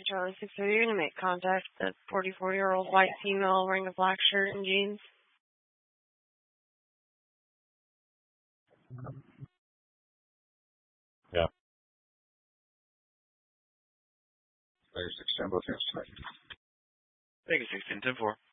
Charlie 6, are you going to make contact with the 44-year-old white female wearing a black shirt and jeans? Yeah. There's 610 both units tonight. Thank you, 1610-4.